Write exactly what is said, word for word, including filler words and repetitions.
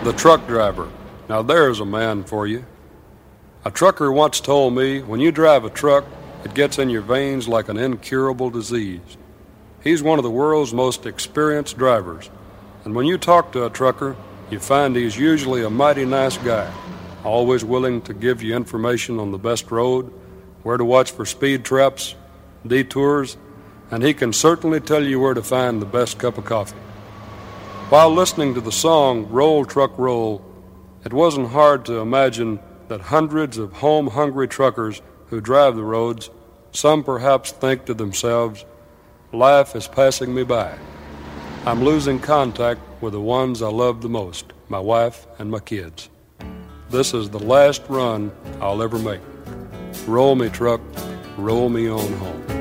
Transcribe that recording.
The truck driver. Now there's a man for you. A trucker once told me, when you drive a truck, it gets in your veins like an incurable disease. He's one of the world's most experienced drivers, and when you talk to a trucker, you find he's usually a mighty nice guy, always willing to give you information on the best road, where to watch for speed traps, detours, and he can certainly tell you where to find the best cup of coffee. While listening to the song Roll Truck Roll, it wasn't hard to imagine that hundreds of home-hungry truckers who drive the roads, some perhaps think to themselves, life is passing me by. I'm losing contact with the ones I love the most, my wife and my kids. This is the last run I'll ever make. Roll me, truck, roll me on home.